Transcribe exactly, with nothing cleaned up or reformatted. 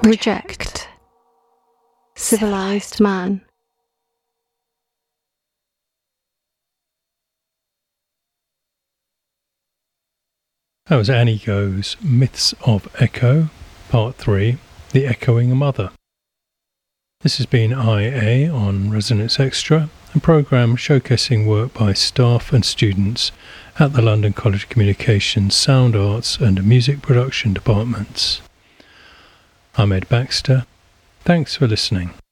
Reject. Civilized man. That was Annie Go's Myths of Echo, Part three, The Echoing Mother. This has been I A on Resonance Extra, a programme showcasing work by staff and students at the London College of Communications Sound Arts and Music Production departments. I'm Ed Baxter. Thanks for listening.